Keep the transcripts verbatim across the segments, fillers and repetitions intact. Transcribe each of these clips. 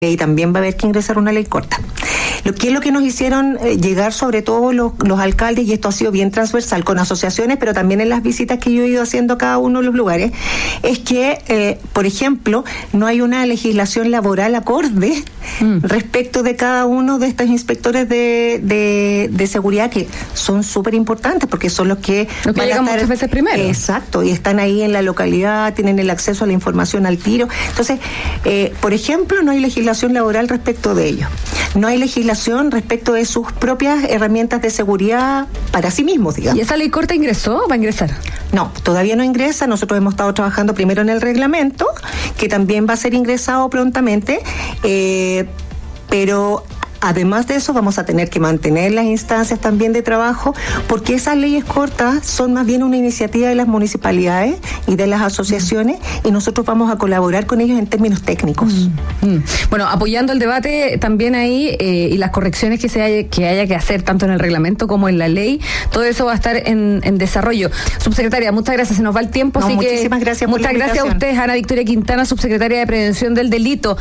y también va a haber que ingresar una ley corta. Lo que es lo que nos hicieron eh, llegar sobre todo los, los alcaldes, y esto ha sido bien transversal con asociaciones, pero también en las visitas que yo he ido haciendo a cada uno de los lugares, es que, eh, por ejemplo, no hay una legislación laboral acorde mm. respecto de cada uno de estos inspectores de, de, de seguridad, que son súper importantes porque son los que, los que llegan muchas veces primero. Exacto, y están ahí en la localidad, tienen el acceso a la información al tiro. Entonces, eh, por ejemplo, no hay legislación laboral respecto de ellos. No hay legislación respecto de sus propias herramientas de seguridad para sí mismos, digamos. ¿Y esa ley corta ingresó o va a ingresar? No, todavía no ingresa. Nosotros hemos estado trabajando primero en el reglamento, que también va a ser ingresado prontamente, eh, pero además de eso vamos a tener que mantener las instancias también de trabajo, porque esas leyes cortas son más bien una iniciativa de las municipalidades y de las asociaciones, y nosotros vamos a colaborar con ellos en términos técnicos. Mm, mm. Bueno, apoyando el debate también ahí eh, y las correcciones que se haya que haya que hacer tanto en el reglamento como en la ley, todo eso va a estar en, en desarrollo. Subsecretaria, muchas gracias, se nos va el tiempo, no, así muchísimas que gracias por muchas la gracias a ustedes, Ana Victoria Quintana, subsecretaria de Prevención del Delito.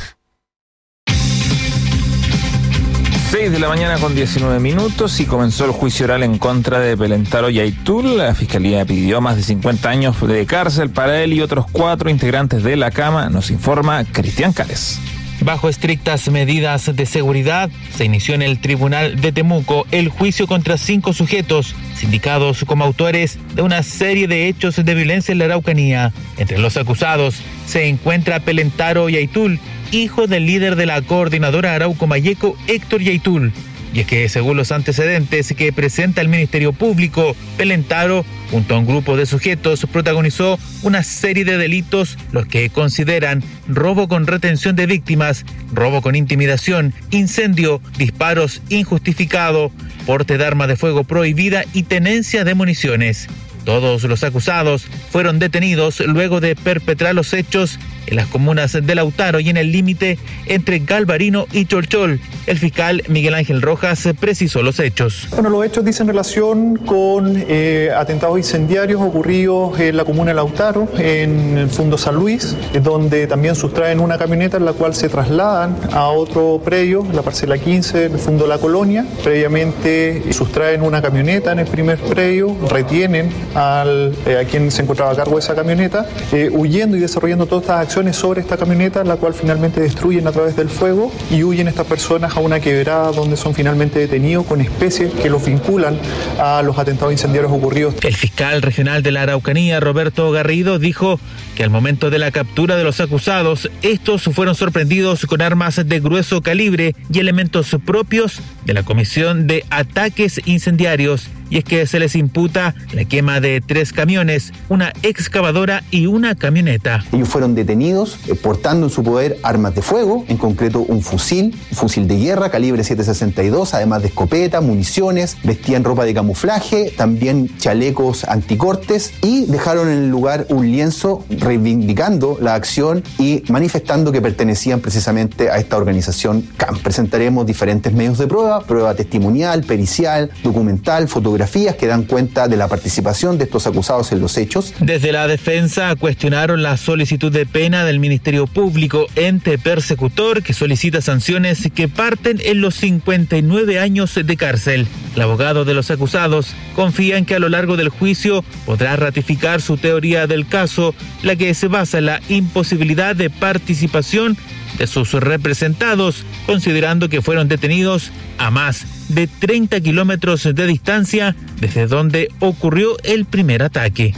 seis de la mañana con diecinueve minutos y comenzó el juicio oral en contra de Pelentaro Yaitul. La Fiscalía pidió más de cincuenta años de cárcel para él y otros cuatro integrantes de la cama, nos informa Cristian Cales. Bajo estrictas medidas de seguridad, se inició en el Tribunal de Temuco el juicio contra cinco sujetos, sindicados como autores de una serie de hechos de violencia en la Araucanía. Entre los acusados se encuentra Pelentaro Yaitul, hijo del líder de la coordinadora Arauco-Mayeco, Héctor Yaitul. Y es que, según los antecedentes que presenta el Ministerio Público, Pelentaro, junto a un grupo de sujetos, protagonizó una serie de delitos, los que consideran robo con retención de víctimas, robo con intimidación, incendio, disparos injustificado, porte de arma de fuego prohibida y tenencia de municiones. Todos los acusados fueron detenidos luego de perpetrar los hechos en las comunas de Lautaro y en el límite entre Galvarino y Cholchol. El fiscal Miguel Ángel Rojas precisó los hechos. Bueno, los hechos dicen relación con eh, atentados incendiarios ocurridos en la comuna de Lautaro, en el Fundo San Luis, donde también sustraen una camioneta en la cual se trasladan a otro predio, la parcela quince del Fundo La Colonia. Previamente sustraen una camioneta en el primer predio, retienen al, eh, a quien se encontraba a cargo de esa camioneta, eh, huyendo y desarrollando todas estas acciones sobre esta camioneta, la cual finalmente destruyen a través del fuego, y huyen estas personas a una quebrada donde son finalmente detenidos con especies que los vinculan a los atentados incendiarios ocurridos. El fiscal regional de la Araucanía, Roberto Garrido, dijo que al momento de la captura de los acusados, estos fueron sorprendidos con armas de grueso calibre y elementos propios de la Comisión de Ataques Incendiarios. Y es que se les imputa la quema de tres camiones, una excavadora y una camioneta. Ellos fueron detenidos eh, portando en su poder armas de fuego, en concreto un fusil, un fusil de guerra calibre siete sesenta y dos, además de escopeta, municiones, vestían ropa de camuflaje, también chalecos anticortes, y dejaron en el lugar un lienzo reivindicando la acción y manifestando que pertenecían precisamente a esta organización C A M. Presentaremos diferentes medios de prueba, prueba testimonial, pericial, documental, fotográfica, que dan cuenta de la participación de estos acusados en los hechos. Desde la defensa cuestionaron la solicitud de pena del Ministerio Público, ente persecutor que solicita sanciones que parten en los cincuenta y nueve años de cárcel. El abogado de los acusados confía en que a lo largo del juicio podrá ratificar su teoría del caso, la que se basa en la imposibilidad de participación de sus representados, considerando que fueron detenidos a más de treinta kilómetros de distancia desde donde ocurrió el primer ataque.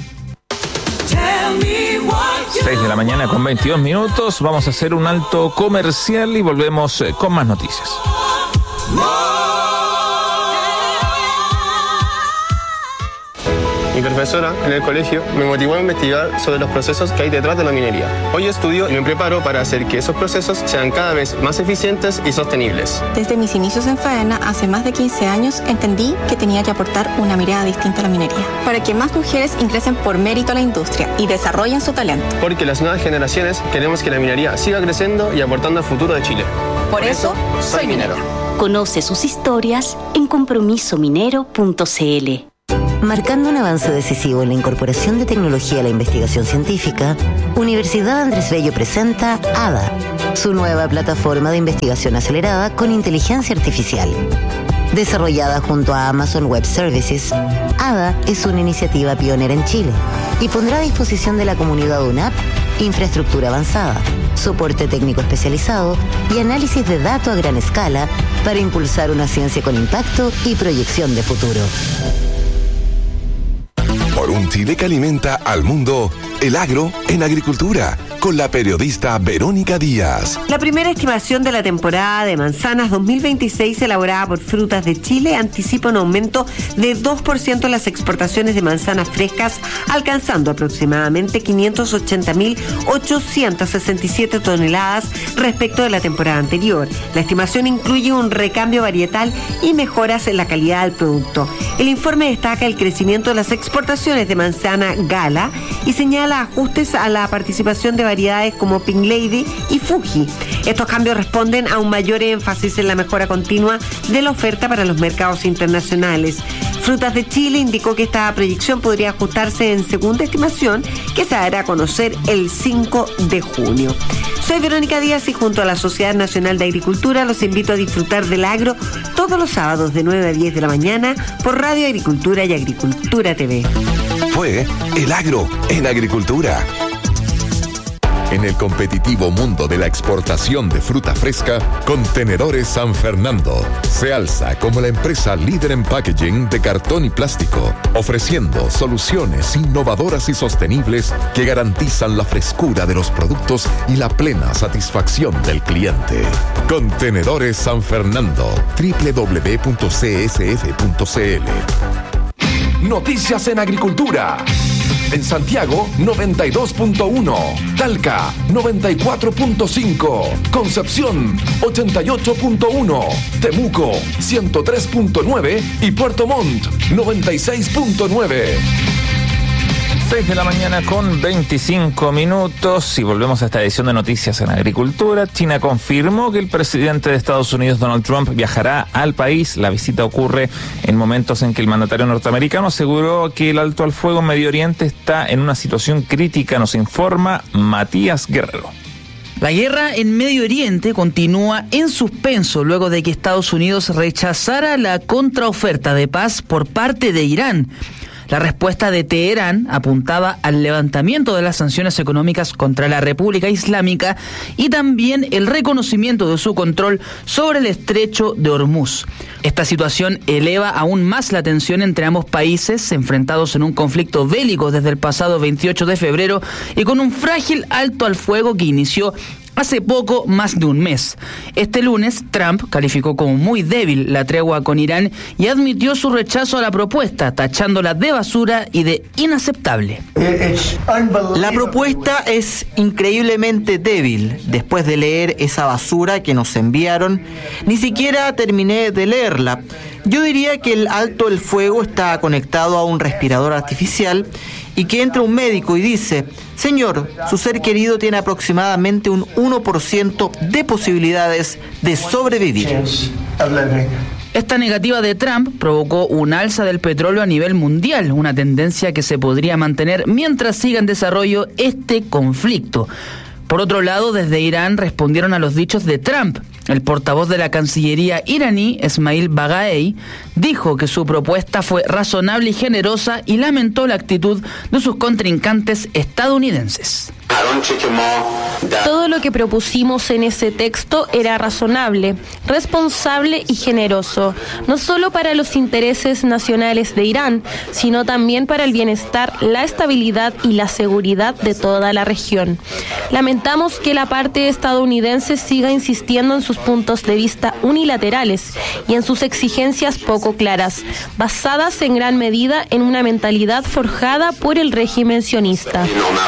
seis de la mañana con veintidós minutos, vamos a hacer un alto comercial y volvemos con más noticias. Mi profesora en el colegio me motivó a investigar sobre los procesos que hay detrás de la minería. Hoy estudio y me preparo para hacer que esos procesos sean cada vez más eficientes y sostenibles. Desde mis inicios en Faena, hace más de quince años, entendí que tenía que aportar una mirada distinta a la minería, para que más mujeres ingresen por mérito a la industria y desarrollen su talento. Porque las nuevas generaciones queremos que la minería siga creciendo y aportando al futuro de Chile. Por, por eso, eso, soy minero. Conoce sus historias en compromiso minero punto c l. Marcando un avance decisivo en la incorporación de tecnología a la investigación científica, Universidad Andrés Bello presenta A D A, su nueva plataforma de investigación acelerada con inteligencia artificial. Desarrollada junto a Amazon Web Services, A D A es una iniciativa pionera en Chile y pondrá a disposición de la comunidad U N A P infraestructura avanzada, soporte técnico especializado y análisis de datos a gran escala para impulsar una ciencia con impacto y proyección de futuro. Por un Chile que alimenta al mundo, el agro en agricultura, con la periodista Verónica Díaz. La primera estimación de la temporada de manzanas dos mil veintiséis elaborada por Frutas de Chile anticipa un aumento de dos por ciento en las exportaciones de manzanas frescas, alcanzando aproximadamente quinientas ochenta mil ochocientas sesenta y siete toneladas respecto de la temporada anterior. La estimación incluye un recambio varietal y mejoras en la calidad del producto. El informe destaca el crecimiento de las exportaciones de manzana Gala y señala ajustes a la participación de variedades como Pink Lady y Fuji. Estos cambios responden a un mayor énfasis en la mejora continua de la oferta para los mercados internacionales. Frutas de Chile indicó que esta proyección podría ajustarse en segunda estimación, que se dará a conocer el cinco de junio. Soy Verónica Díaz y junto a la Sociedad Nacional de Agricultura los invito a disfrutar del agro todos los sábados de nueve a diez de la mañana por Radio Agricultura y Agricultura T V. Fue El Agro en Agricultura. En el competitivo mundo de la exportación de fruta fresca, Contenedores San Fernando se alza como la empresa líder en packaging de cartón y plástico, ofreciendo soluciones innovadoras y sostenibles que garantizan la frescura de los productos y la plena satisfacción del cliente. Contenedores San Fernando, doble u doble u doble u punto c s f punto c l. Noticias en Agricultura. En Santiago, noventa y dos punto uno. Talca, noventa y cuatro punto cinco. Concepción, ochenta y ocho punto uno. Temuco, ciento tres punto nueve. Y Puerto Montt, noventa y seis punto nueve. seis de la mañana con veinticinco minutos y volvemos a esta edición de Noticias en Agricultura. China confirmó que el presidente de Estados Unidos, Donald Trump, viajará al país. La visita ocurre en momentos en que el mandatario norteamericano aseguró que el alto al fuego en Medio Oriente está en una situación crítica, nos informa Matías Guerrero. La guerra en Medio Oriente continúa en suspenso luego de que Estados Unidos rechazara la contraoferta de paz por parte de Irán. La respuesta de Teherán apuntaba al levantamiento de las sanciones económicas contra la República Islámica y también el reconocimiento de su control sobre el estrecho de Hormuz. Esta situación eleva aún más la tensión entre ambos países, enfrentados en un conflicto bélico desde el pasado veintiocho de febrero y con un frágil alto al fuego que inició hace poco más de un mes. Este lunes, Trump calificó como muy débil la tregua con Irán y admitió su rechazo a la propuesta, tachándola de basura y de inaceptable. La propuesta es increíblemente débil. Después de leer esa basura que nos enviaron, ni siquiera terminé de leerla. Yo diría que el alto el fuego está conectado a un respirador artificial y que entra un médico y dice: señor, su ser querido tiene aproximadamente un uno por ciento de posibilidades de sobrevivir. Esta negativa de Trump provocó un alza del petróleo a nivel mundial, una tendencia que se podría mantener mientras siga en desarrollo este conflicto. Por otro lado, desde Irán respondieron a los dichos de Trump. El portavoz de la Cancillería iraní, Esmail Bagaei, dijo que su propuesta fue razonable y generosa y lamentó la actitud de sus contrincantes estadounidenses. Todo lo que propusimos en ese texto era razonable, responsable y generoso, no solo para los intereses nacionales de Irán, sino también para el bienestar, la estabilidad y la seguridad de toda la región. Lamentamos que la parte estadounidense siga insistiendo en sus puntos de vista unilaterales y en sus exigencias poco claras, basadas en gran medida en una mentalidad forjada por el régimen sionista.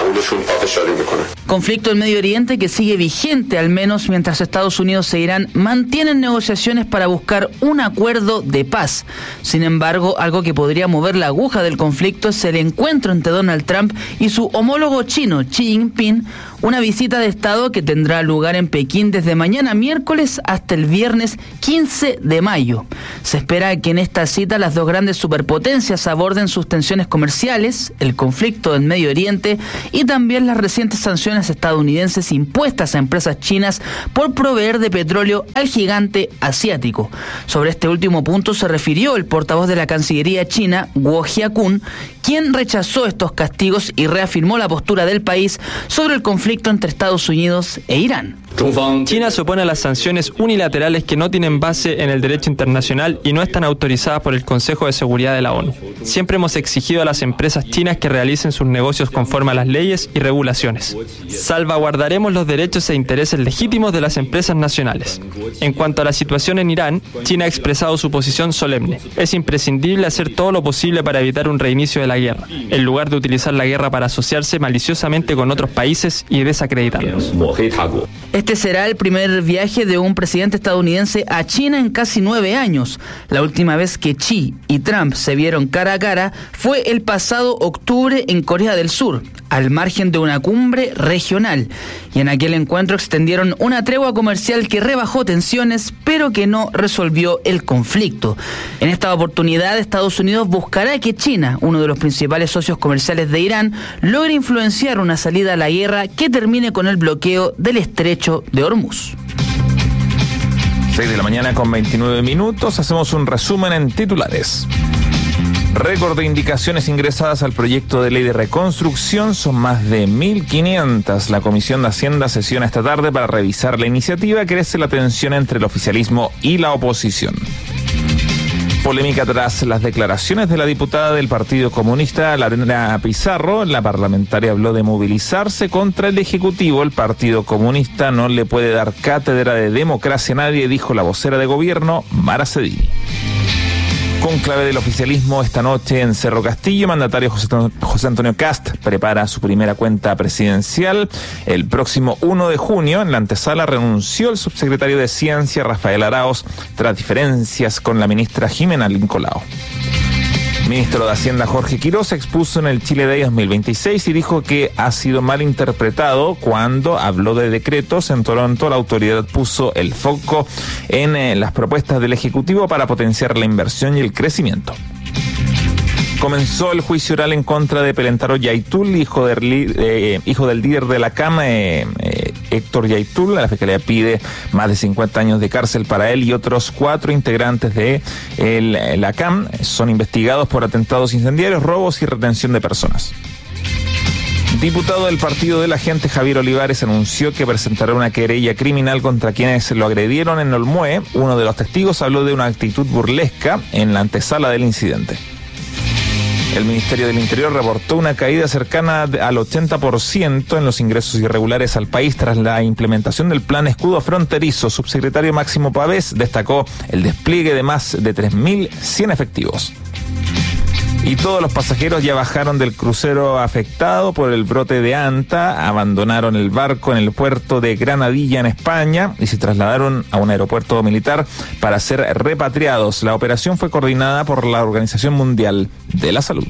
Conflicto en Medio Oriente que sigue vigente, al menos mientras Estados Unidos e Irán mantienen negociaciones para buscar un acuerdo de paz. Sin embargo, algo que podría mover la aguja del conflicto es el encuentro entre Donald Trump y su homólogo chino, Xi Jinping, una visita de Estado que tendrá lugar en Pekín desde mañana miércoles hasta el viernes quince de mayo. Se espera que en esta cita las dos grandes superpotencias aborden sus tensiones comerciales, el conflicto en Medio Oriente y también las recientes sanciones estadounidenses impuestas a empresas chinas por proveer de petróleo al gigante asiático. Sobre este último punto se refirió el portavoz de la Cancillería china, Guo Jiakun, quien rechazó estos castigos y reafirmó la postura del país sobre el conflicto entre Estados Unidos e Irán. China se opone a las sanciones unilaterales que no tienen base en el derecho internacional y no están autorizadas por el Consejo de Seguridad de la ONU. Siempre hemos exigido a las empresas chinas que realicen sus negocios conforme a las leyes y regulaciones. Salvaguardaremos los derechos e intereses legítimos de las empresas nacionales. En cuanto a la situación en Irán, China ha expresado su posición solemne. Es imprescindible hacer todo lo posible para evitar un reinicio de la guerra, en lugar de utilizar la guerra para asociarse maliciosamente con otros países y desacreditarlos. Este será el primer viaje de un presidente estadounidense a China en casi nueve años. La última vez que Xi y Trump se vieron cara a cara fue el pasado octubre en Corea del Sur, al margen de una cumbre regional. Y en aquel encuentro extendieron una tregua comercial que rebajó tensiones, pero que no resolvió el conflicto. En esta oportunidad, Estados Unidos buscará que China, uno de los principales socios comerciales de Irán, logre influenciar una salida a la guerra que termine con el bloqueo del estrecho de Hormuz. seis de la mañana con veintinueve minutos. Hacemos un resumen en titulares. Récord de indicaciones ingresadas al proyecto de ley de reconstrucción son más de mil quinientas. La Comisión de Hacienda sesiona esta tarde para revisar la iniciativa. Crece la tensión entre el oficialismo y la oposición. Polémica tras las declaraciones de la diputada del Partido Comunista, Lorena Pizarro. La parlamentaria habló de movilizarse contra el Ejecutivo. El Partido Comunista no le puede dar cátedra de democracia a nadie, dijo la vocera de gobierno, Mara Cedini. Conclave del oficialismo esta noche en Cerro Castillo. Mandatario José Antonio Kast prepara su primera cuenta presidencial. El próximo uno de junio, en la antesala, renunció el subsecretario de Ciencia, Rafael Araoz, tras diferencias con la ministra Jimena Lincolao. Ministro de Hacienda Jorge Quiroz expuso en el Chile Day dos mil veintiséis y dijo que ha sido mal interpretado cuando habló de decretos. En Toronto, la autoridad puso el foco en eh, las propuestas del Ejecutivo para potenciar la inversión y el crecimiento. Comenzó el juicio oral en contra de Pelentaro Yaitul, hijo, de, eh, hijo del líder de la C A M, eh, eh, Héctor Yaitul. La Fiscalía pide más de cincuenta años de cárcel para él y otros cuatro integrantes de el, la C A M. Son investigados por atentados incendiarios, robos y retención de personas. Diputado del Partido de la Gente, Javier Olivares, anunció que presentará una querella criminal contra quienes lo agredieron en Olmué. Uno de los testigos habló de una actitud burlesca en la antesala del incidente. El Ministerio del Interior reportó una caída cercana al ochenta por ciento en los ingresos irregulares al país tras la implementación del Plan Escudo Fronterizo. Subsecretario Máximo Pavés destacó el despliegue de más de tres mil cien efectivos. Y todos los pasajeros ya bajaron del crucero afectado por el brote de Anta, abandonaron el barco en el puerto de Granadilla, en España, y se trasladaron a un aeropuerto militar para ser repatriados. La operación fue coordinada por la Organización Mundial de la Salud.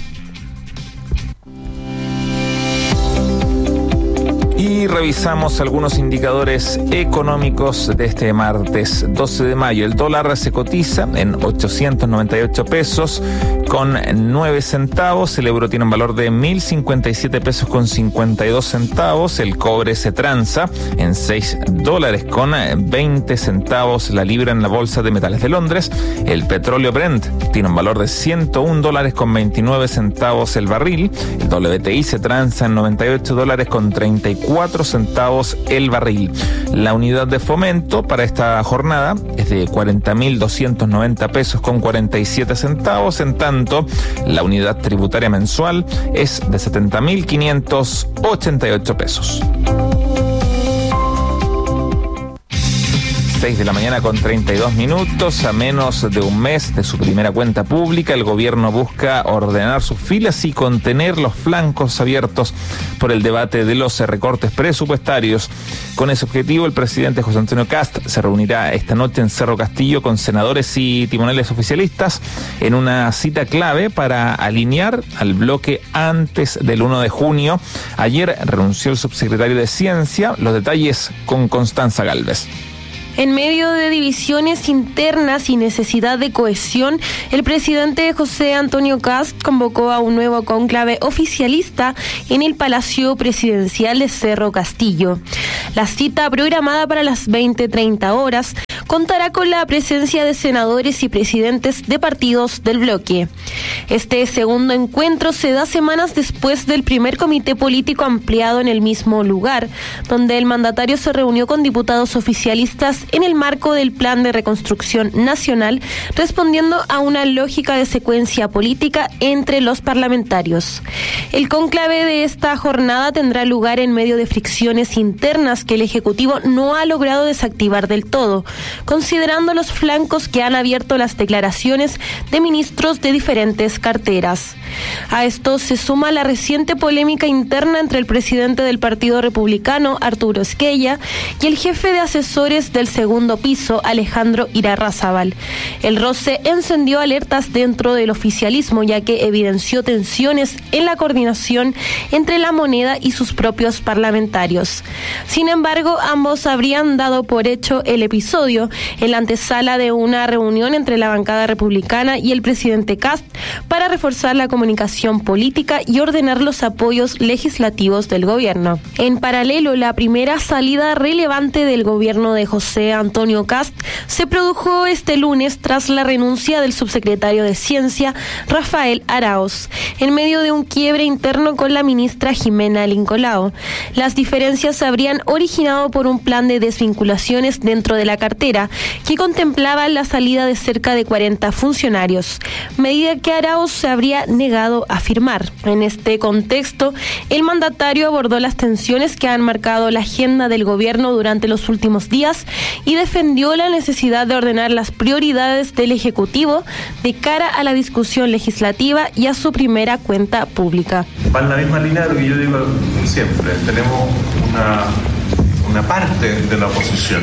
Y revisamos algunos indicadores económicos de este martes doce de mayo. El dólar se cotiza en ochocientos noventa y ocho pesos con nueve centavos. El euro tiene un valor de mil cincuenta y siete pesos con cincuenta y dos centavos. El cobre se transa en seis dólares con veinte centavos la libra en la Bolsa de Metales de Londres. El petróleo Brent tiene un valor de ciento un dólares con veintinueve centavos el barril. El W T I se transa en noventa y ocho dólares con treinta y cuatro centavos el barril. La unidad de fomento para esta jornada es de cuarenta mil doscientos noventa pesos con cuarenta y siete centavos. En tanto, la unidad tributaria mensual es de setenta mil quinientos ochenta y ocho pesos. seis de la mañana con treinta y dos minutos. A menos de un mes de su primera cuenta pública, el gobierno busca ordenar sus filas y contener los flancos abiertos por el debate de los recortes presupuestarios. Con ese objetivo, el presidente José Antonio Kast se reunirá esta noche en Cerro Castillo con senadores y timoneles oficialistas en una cita clave para alinear al bloque antes del uno de junio. Ayer renunció el subsecretario de Ciencia. Los detalles con Constanza Galvez. En medio de divisiones internas y necesidad de cohesión, el presidente José Antonio Kast convocó a un nuevo cónclave oficialista en el Palacio Presidencial de Cerro Castillo. La cita, programada para las veinte treinta horas, contará con la presencia de senadores y presidentes de partidos del bloque. Este segundo encuentro se da semanas después del primer comité político ampliado en el mismo lugar, donde el mandatario se reunió con diputados oficialistas en el marco del Plan de Reconstrucción Nacional, respondiendo a una lógica de secuencia política entre los parlamentarios. El cónclave de esta jornada tendrá lugar en medio de fricciones internas que el Ejecutivo no ha logrado desactivar del todo, considerando los flancos que han abierto las declaraciones de ministros de diferentes carteras. A esto se suma la reciente polémica interna entre el presidente del Partido Republicano, Arturo Esquella, y el jefe de asesores del segundo piso, Alejandro Irarrázaval. El roce encendió alertas dentro del oficialismo, ya que evidenció tensiones en la coordinación entre la moneda y sus propios parlamentarios. Sin embargo, ambos habrían dado por hecho el episodio en la antesala de una reunión entre la bancada republicana y el presidente Kast para reforzar la comunicación política y ordenar los apoyos legislativos del gobierno. En paralelo, la primera salida relevante del gobierno de José Antonio Kast se produjo este lunes tras la renuncia del subsecretario de Ciencia, Rafael Araoz, en medio de un quiebre interno con la ministra Jimena Lincolao. Las diferencias se habrían originado por un plan de desvinculaciones dentro de la cartera que contemplaba la salida de cerca de cuarenta funcionarios, medida que Araoz se habría negado a firmar. En este contexto, el mandatario abordó las tensiones que han marcado la agenda del gobierno durante los últimos días y defendió la necesidad de ordenar las prioridades del Ejecutivo de cara a la discusión legislativa y a su primera cuenta pública. Va en la misma línea de lo que yo digo siempre. Tenemos una, una parte de la oposición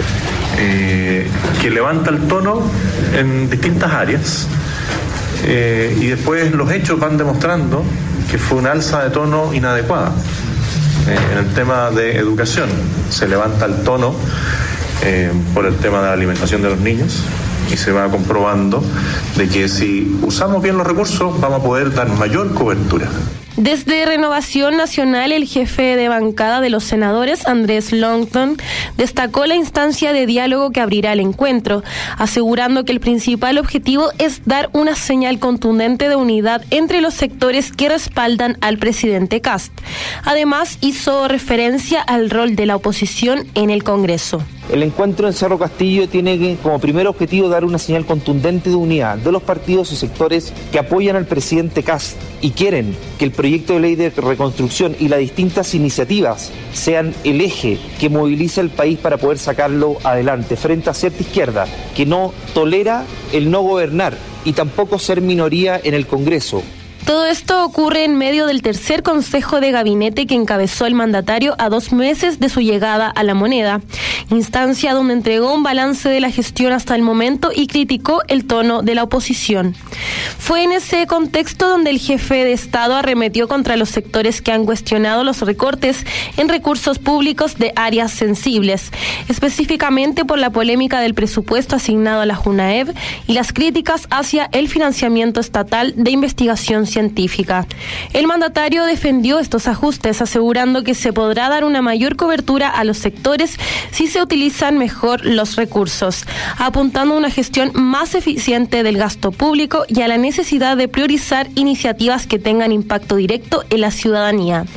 eh, que levanta el tono en distintas áreas eh, y después los hechos van demostrando que fue una alza de tono inadecuada. Eh, en el tema de educación se levanta el tono Eh, por el tema de la alimentación de los niños y se va comprobando de que si usamos bien los recursos vamos a poder dar mayor cobertura. Desde Renovación Nacional, el jefe de bancada de los senadores, Andrés Longton, destacó la instancia de diálogo que abrirá el encuentro, asegurando que el principal objetivo es dar una señal contundente de unidad entre los sectores que respaldan al presidente Kast. Además, hizo referencia al rol de la oposición en el Congreso. El encuentro en Cerro Castillo tiene como primer objetivo dar una señal contundente de unidad de los partidos y sectores que apoyan al presidente Kast y quieren que el proyecto de ley de reconstrucción y las distintas iniciativas sean el eje que moviliza el país para poder sacarlo adelante frente a cierta izquierda que no tolera el no gobernar y tampoco ser minoría en el Congreso. Todo esto ocurre en medio del tercer consejo de gabinete que encabezó el mandatario a dos meses de su llegada a la moneda, instancia donde entregó un balance de la gestión hasta el momento y criticó el tono de la oposición. Fue en ese contexto donde el jefe de Estado arremetió contra los sectores que han cuestionado los recortes en recursos públicos de áreas sensibles, específicamente por la polémica del presupuesto asignado a la JUNAEV y las críticas hacia el financiamiento estatal de investigación científica. El mandatario defendió estos ajustes, asegurando que se podrá dar una mayor cobertura a los sectores si se utilizan mejor los recursos, apuntando a una gestión más eficiente del gasto público y a la necesidad de priorizar iniciativas que tengan impacto directo en la ciudadanía.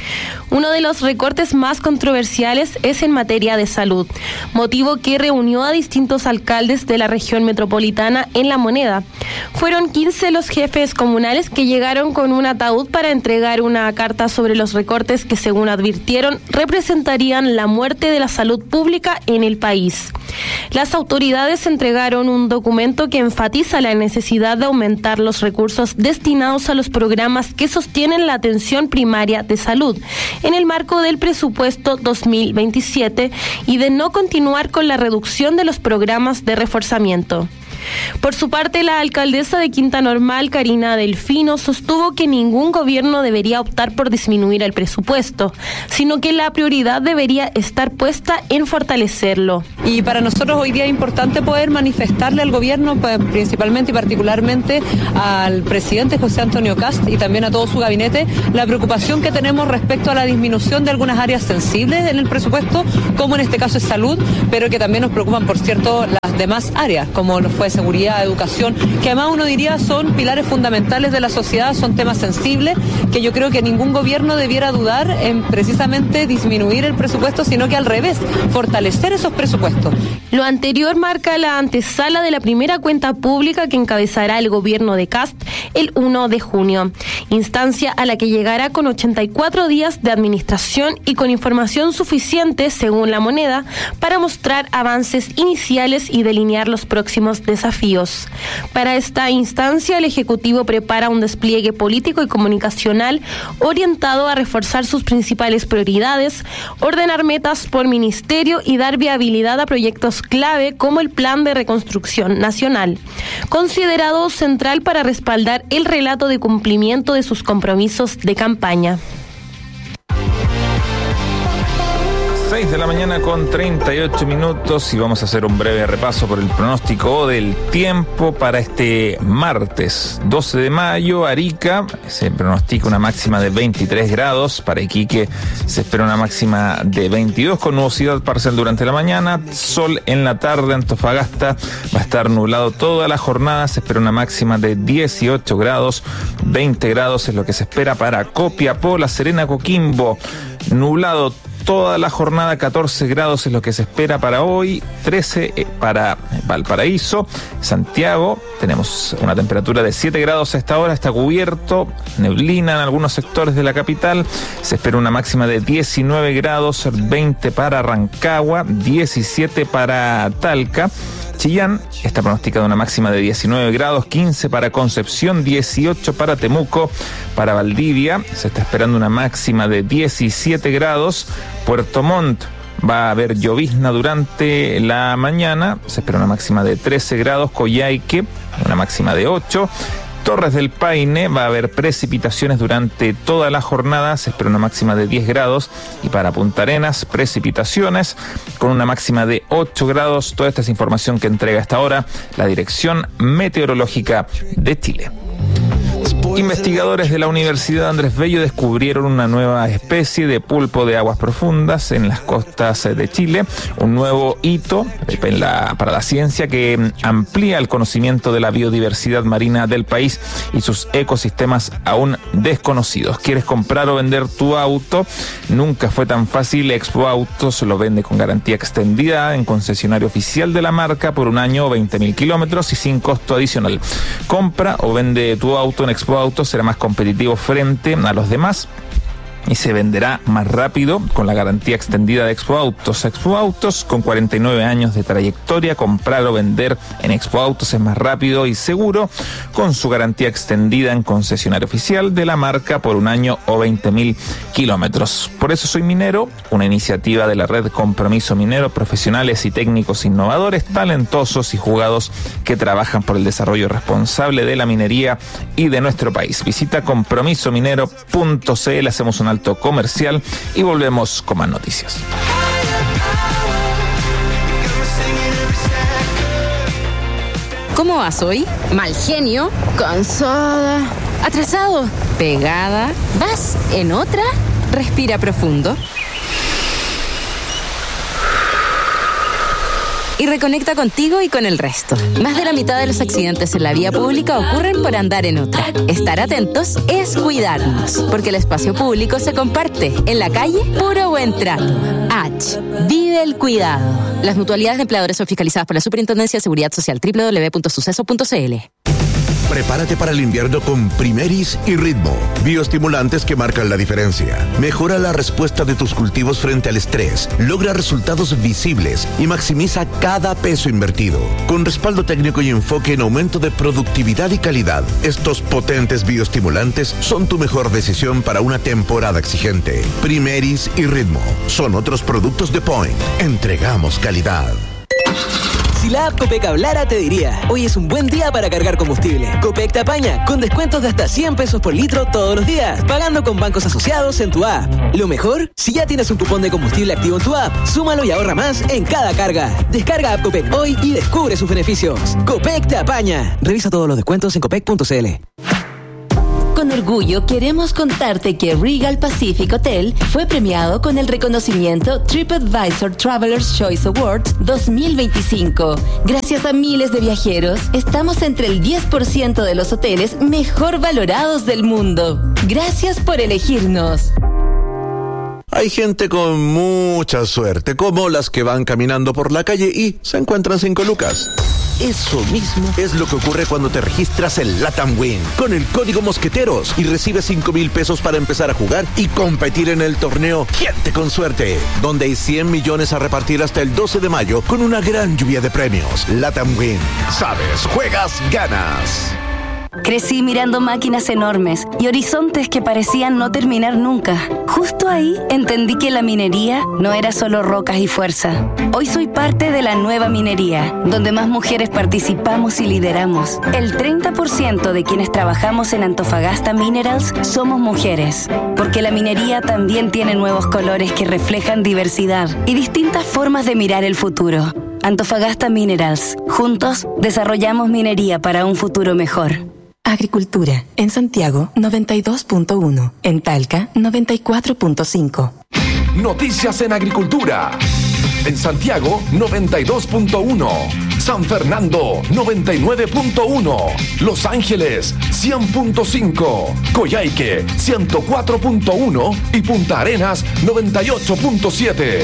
Uno de los recortes más controversiales es en materia de salud, motivo que reunió a distintos alcaldes de la región metropolitana en La Moneda. Fueron quince los jefes comunales que llegaron con un ataúd para entregar una carta sobre los recortes que, según advirtieron, representarían la muerte de la salud pública en el país. Las autoridades entregaron un documento que enfatiza la necesidad de aumentar los recursos destinados a los programas que sostienen la atención primaria de salud en el marco del presupuesto dos mil veintisiete y de no continuar con la reducción de los programas de reforzamiento. Por su parte, la alcaldesa de Quinta Normal, Karina Delfino, sostuvo que ningún gobierno debería optar por disminuir el presupuesto, sino que la prioridad debería estar puesta en fortalecerlo. Y para nosotros hoy día es importante poder manifestarle al gobierno, principalmente y particularmente al presidente José Antonio Kast y también a todo su gabinete, la preocupación que tenemos respecto a la disminución de algunas áreas sensibles en el presupuesto, como en este caso es salud, pero que también nos preocupan, por cierto, las demás áreas, como lo fue seguridad, educación, que además uno diría son pilares fundamentales de la sociedad, son temas sensibles, que yo creo que ningún gobierno debiera dudar en precisamente disminuir el presupuesto, sino que al revés, fortalecer esos presupuestos. Lo anterior marca la antesala de la primera cuenta pública que encabezará el gobierno de Kast el primero de junio, instancia a la que llegará con ochenta y cuatro días de administración y con información suficiente, según La Moneda, para mostrar avances iniciales y delinear los próximos desafíos. Desafíos. Para esta instancia, el Ejecutivo prepara un despliegue político y comunicacional orientado a reforzar sus principales prioridades, ordenar metas por ministerio y dar viabilidad a proyectos clave como el Plan de Reconstrucción Nacional, considerado central para respaldar el relato de cumplimiento de sus compromisos de campaña. seis de la mañana con treinta y ocho minutos y vamos a hacer un breve repaso por el pronóstico del tiempo para este martes doce de mayo. Arica se pronostica una máxima de veintitrés grados, para Iquique se espera una máxima de veintidós con nubosidad parcial durante la mañana, sol en la tarde. Antofagasta va a estar nublado toda la jornada, se espera una máxima de dieciocho grados, veinte grados es lo que se espera para Copiapó. La Serena, Coquimbo, nublado toda la jornada, catorce grados es lo que se espera para hoy, trece para Valparaíso. Santiago, tenemos una temperatura de siete grados a esta hora, está cubierto, neblina en algunos sectores de la capital, se espera una máxima de diecinueve grados, veinte para Rancagua, diecisiete para Talca. Chillán está pronosticada una máxima de diecinueve grados, quince para Concepción, dieciocho para Temuco. Para Valdivia se está esperando una máxima de diecisiete grados. Puerto Montt va a haber llovizna durante la mañana, se espera una máxima de trece grados. Coyhaique, una máxima de ocho. Torres del Paine va a haber precipitaciones durante toda la jornada, se espera una máxima de diez grados. Y para Punta Arenas, precipitaciones con una máxima de ocho grados. Toda esta es información que entrega hasta ahora la Dirección Meteorológica de Chile. Investigadores de la Universidad Andrés Bello descubrieron una nueva especie de pulpo de aguas profundas en las costas de Chile, un nuevo hito en la, para la ciencia que amplía el conocimiento de la biodiversidad marina del país y sus ecosistemas aún desconocidos. ¿Quieres comprar o vender tu auto? Nunca fue tan fácil. Expo Autos lo vende con garantía extendida en concesionario oficial de la marca por un año o veinte mil kilómetros y sin costo adicional. Compra o vende tu auto en Expo Autos, será más competitivo frente a los demás y se venderá más rápido con la garantía extendida de Expo Autos. Expo Autos, con cuarenta y nueve años de trayectoria, comprar o vender en Expo Autos es más rápido y seguro, con su garantía extendida en concesionario oficial de la marca por un año o veinte mil kilómetros. Por eso soy minero, una iniciativa de la red Compromiso Minero, profesionales y técnicos innovadores, talentosos y jugados que trabajan por el desarrollo responsable de la minería y de nuestro país. Visita compromiso minero punto c l, hacemos un alto comercial y volvemos con más noticias. ¿Cómo vas hoy? Mal genio, cansada, atrasado, pegada. ¿Vas en otra? Respira profundo. y reconecta contigo y con el resto. Más de la mitad de los accidentes en la vía pública ocurren por andar en otra. Estar atentos es cuidarnos, porque el espacio público se comparte. En la calle, puro buen trato. H. Vive el cuidado. Las mutualidades de empleadores son fiscalizadas por la Superintendencia de Seguridad Social. doble u doble u doble u punto suceso punto c l. Prepárate para el invierno con Primeris y Ritmo, bioestimulantes que marcan la diferencia. Mejora la respuesta de tus cultivos frente al estrés, logra resultados visibles y maximiza cada peso invertido. Con respaldo técnico y enfoque en aumento de productividad y calidad, estos potentes bioestimulantes son tu mejor decisión para una temporada exigente. Primeris y Ritmo son otros productos de Point. Entregamos calidad. Si la app Copec hablara, te diría, hoy es un buen día para cargar combustible. Copec te apaña, con descuentos de hasta cien pesos por litro todos los días, pagando con bancos asociados en tu app. Lo mejor, si ya tienes un cupón de combustible activo en tu app, súmalo y ahorra más en cada carga. Descarga app Copec hoy y descubre sus beneficios. Copec te apaña. Revisa todos los descuentos en copec punto c l. Con orgullo queremos contarte que Regal Pacific Hotel fue premiado con el reconocimiento TripAdvisor Traveler's Choice Awards dos mil veinticinco. Gracias a miles de viajeros, estamos entre el diez por ciento de los hoteles mejor valorados del mundo. Gracias por elegirnos. Hay gente con mucha suerte, como las que van caminando por la calle y se encuentran cinco lucas. Eso mismo es lo que ocurre cuando te registras en Latam Win con el código Mosqueteros y recibes cinco mil pesos para empezar a jugar y competir en el torneo Gente con Suerte, donde hay cien millones a repartir hasta el doce de mayo con una gran lluvia de premios. Latam Win. Sabes, juegas, ganas. Crecí mirando máquinas enormes y horizontes que parecían no terminar nunca. Justo ahí entendí que la minería no era solo rocas y fuerza. Hoy soy parte de la nueva minería, donde más mujeres participamos y lideramos. El treinta por ciento de quienes trabajamos en Antofagasta Minerals somos mujeres, porque la minería también tiene nuevos colores que reflejan diversidad y distintas formas de mirar el futuro. Antofagasta Minerals. Juntos desarrollamos minería para un futuro mejor. Agricultura. En Santiago, noventa y dos punto uno. En Talca, noventa y cuatro punto cinco. Noticias en Agricultura. En Santiago, noventa y dos punto uno. San Fernando, noventa y nueve punto uno. Los Ángeles, cien punto cinco. Coyhaique, ciento cuatro punto uno. Y Punta Arenas, noventa y ocho punto siete.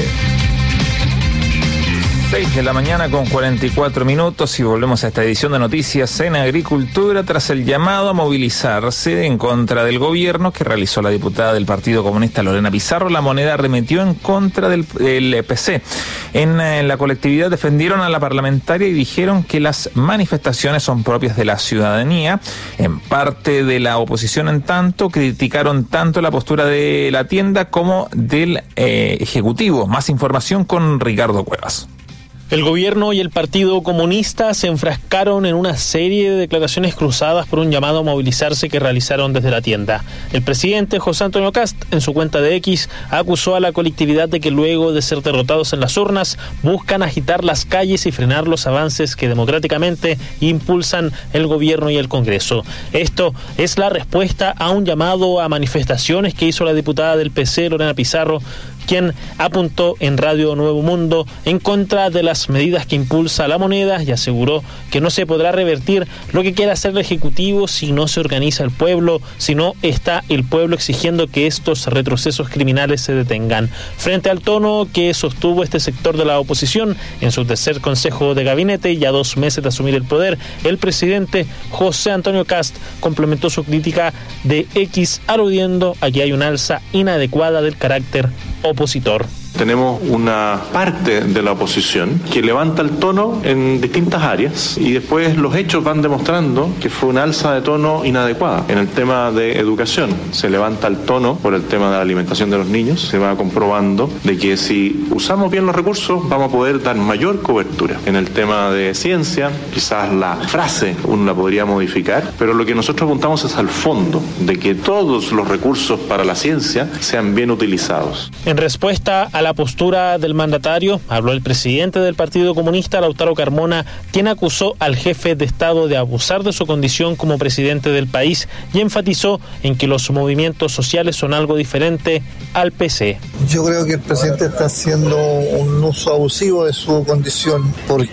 seis de la mañana con cuarenta y cuatro minutos y volvemos a esta edición de Noticias en Agricultura tras el llamado a movilizarse en contra del gobierno que realizó la diputada del Partido Comunista Lorena Pizarro. La Moneda arremetió en contra del, del P C. En, en la colectividad defendieron a la parlamentaria y dijeron que las manifestaciones son propias de la ciudadanía. En parte de la oposición, en tanto, criticaron tanto la postura de la tienda como del eh, Ejecutivo. Más información con Ricardo Cuevas. El gobierno y el Partido Comunista se enfrascaron en una serie de declaraciones cruzadas por un llamado a movilizarse que realizaron desde la tienda. El presidente José Antonio Kast, en su cuenta de X, acusó a la colectividad de que luego de ser derrotados en las urnas, buscan agitar las calles y frenar los avances que democráticamente impulsan el gobierno y el Congreso. Esto es la respuesta a un llamado a manifestaciones que hizo la diputada del P C, Lorena Pizarro, quien apuntó en Radio Nuevo Mundo en contra de las medidas que impulsa la Moneda y aseguró que no se podrá revertir lo que quiera hacer el Ejecutivo si no se organiza el pueblo, si no está el pueblo exigiendo que estos retrocesos criminales se detengan. Frente al tono que sostuvo este sector de la oposición en su tercer Consejo de Gabinete y a dos meses de asumir el poder, el presidente José Antonio Kast complementó su crítica de X aludiendo a que hay una alza inadecuada del carácter opositor. Tenemos una parte de la oposición que levanta el tono en distintas áreas y después los hechos van demostrando que fue una alza de tono inadecuada. En el tema de educación se levanta el tono por el tema de la alimentación de los niños. Se va comprobando de que si usamos bien los recursos vamos a poder dar mayor cobertura. En el tema de ciencia quizás la frase uno la podría modificar, pero lo que nosotros apuntamos es al fondo, de que todos los recursos para la ciencia sean bien utilizados. En respuesta a la la postura del mandatario, habló el presidente del Partido Comunista, Lautaro Carmona, quien acusó al jefe de Estado de abusar de su condición como presidente del país y enfatizó en que los movimientos sociales son algo diferente al P C. Yo creo que el presidente está haciendo un uso abusivo de su condición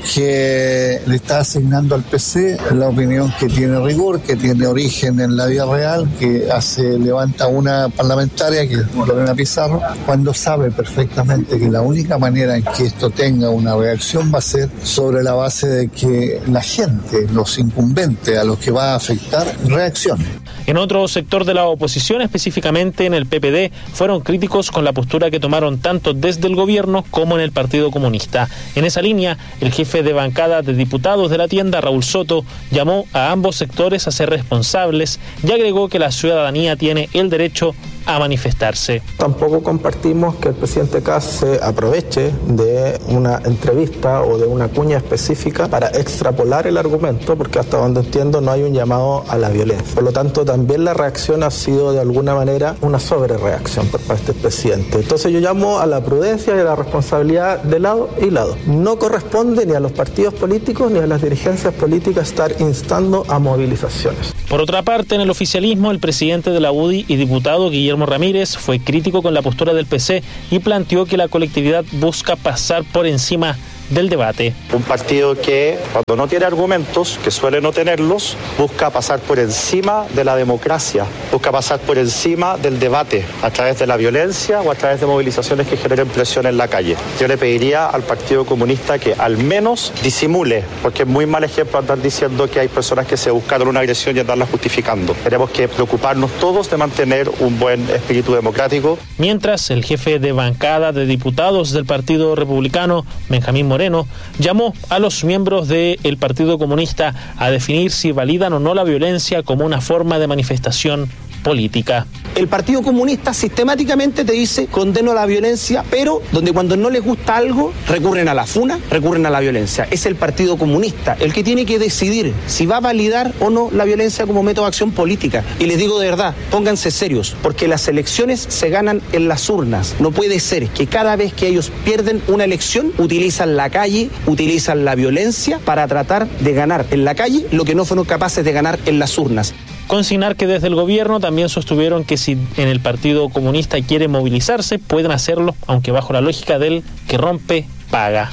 porque le está asignando al P C la opinión que tiene rigor, que tiene origen en la vida real, que hace levanta una parlamentaria, que es Lorena Pizarro, cuando sabe perfectamente que la única manera en que esto tenga una reacción va a ser sobre la base de que la gente, los incumbentes a los que va a afectar, reaccione. En otro sector de la oposición, específicamente en el P P D, fueron críticos con la postura que tomaron tanto desde el gobierno como en el Partido Comunista. En esa línea, el jefe de bancada de diputados de la tienda, Raúl Soto, llamó a ambos sectores a ser responsables y agregó que la ciudadanía tiene el derecho a manifestarse. Tampoco compartimos que el presidente Kast se aproveche de una entrevista o de una cuña específica para extrapolar el argumento, porque hasta donde entiendo no hay un llamado a la violencia. Por lo tanto, también la reacción ha sido de alguna manera una sobrereacción por parte del presidente. Entonces yo llamo a la prudencia y a la responsabilidad de lado y lado. No corresponde ni a los partidos políticos ni a las dirigencias políticas estar instando a movilizaciones. Por otra parte, en el oficialismo, el presidente de la U D I y diputado Guillermo Ramírez fue crítico con la postura del P C y planteó que la colectividad busca pasar por encima del debate. Un partido que, cuando no tiene argumentos, que suele no tenerlos, busca pasar por encima de la democracia, busca pasar por encima del debate, a través de la violencia o a través de movilizaciones que generen presión en la calle. Yo le pediría al Partido Comunista que al menos disimule, porque es muy mal ejemplo andar diciendo que hay personas que se buscaron una agresión y andarla justificando. Tenemos que preocuparnos todos de mantener un buen espíritu democrático. Mientras, el jefe de bancada de diputados del Partido Republicano, Benjamín Moreno, llamó a los miembros del Partido Comunista a definir si validan o no la violencia como una forma de manifestación política. El Partido Comunista sistemáticamente te dice condeno la violencia, pero donde cuando no les gusta algo recurren a la funa, recurren a la violencia. Es el Partido Comunista el que tiene que decidir si va a validar o no la violencia como método de acción política. Y les digo de verdad, pónganse serios, porque las elecciones se ganan en las urnas. No puede ser que cada vez que ellos pierden una elección utilizan la calle, utilizan la violencia para tratar de ganar en la calle lo que no fueron capaces de ganar en las urnas. Consignar que desde el gobierno también sostuvieron que si en el Partido Comunista quiere movilizarse, pueden hacerlo, aunque bajo la lógica del que rompe, paga.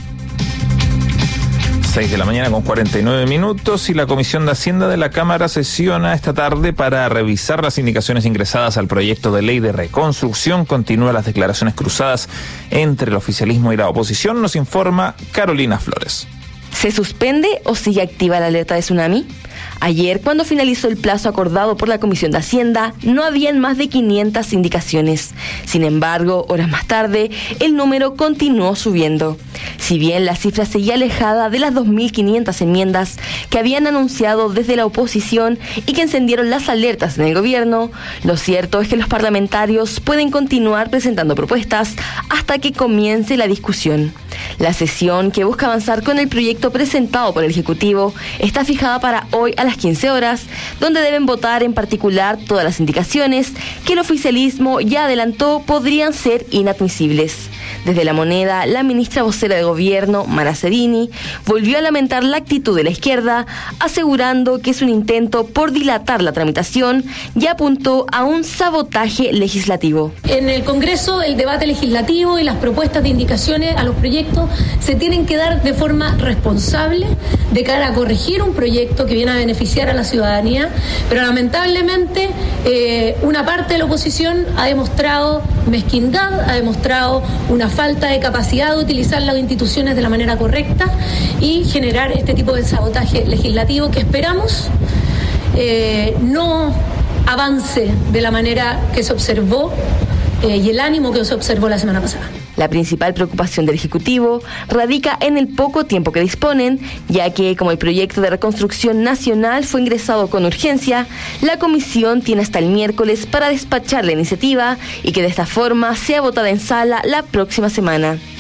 seis de la mañana con cuarenta y nueve minutos y la Comisión de Hacienda de la Cámara sesiona esta tarde para revisar las indicaciones ingresadas al proyecto de ley de reconstrucción. Continúan las declaraciones cruzadas entre el oficialismo y la oposición, nos informa Carolina Flores. ¿Se suspende o sigue activa la alerta de tsunami? Ayer, cuando finalizó el plazo acordado por la Comisión de Hacienda, no habían más de quinientas indicaciones. Sin embargo, horas más tarde, el número continuó subiendo. Si bien la cifra seguía alejada de las dos mil quinientas enmiendas que habían anunciado desde la oposición y que encendieron las alertas en el gobierno, lo cierto es que los parlamentarios pueden continuar presentando propuestas hasta que comience la discusión. La sesión, que busca avanzar con el proyecto presentado por el Ejecutivo, está fijada para hoy a las quince horas, donde deben votar en particular todas las indicaciones que el oficialismo ya adelantó podrían ser inadmisibles. Desde La Moneda, la ministra vocera de Gobierno, Mara Cedini, volvió a lamentar la actitud de la izquierda, asegurando que es un intento por dilatar la tramitación y apuntó a un sabotaje legislativo. En el Congreso, el debate legislativo y las propuestas de indicaciones a los proyectos se tienen que dar de forma responsable, de cara a corregir un proyecto que viene a beneficiar a la ciudadanía, pero lamentablemente eh, una parte de la oposición ha demostrado mezquindad, ha demostrado una falta de capacidad de utilizar las instituciones de la manera correcta y generar este tipo de sabotaje legislativo que esperamos eh, no avance de la manera que se observó eh, y el ánimo que se observó la semana pasada. La principal preocupación del Ejecutivo radica en el poco tiempo que disponen, ya que, como el proyecto de reconstrucción nacional fue ingresado con urgencia, la comisión tiene hasta el miércoles para despachar la iniciativa y que de esta forma sea votada en sala la próxima semana.